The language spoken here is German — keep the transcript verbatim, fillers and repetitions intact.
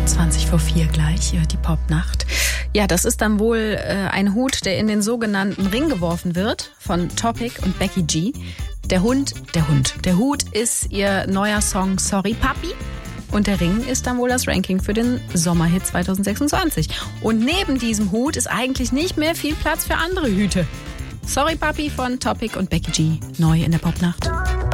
zwanzig vor vier gleich, die Popnacht. Ja, das ist dann wohl äh, ein Hut, der in den sogenannten Ring geworfen wird von Topic und Becky G. Der Hund, der Hund, der Hut ist ihr neuer Song Sorry Papi. Und der Ring ist dann wohl das Ranking für den Sommerhit zwanzig sechsundzwanzig. Und neben diesem Hut ist eigentlich nicht mehr viel Platz für andere Hüte. Sorry Papi von Topic und Becky G. Neu in der Popnacht.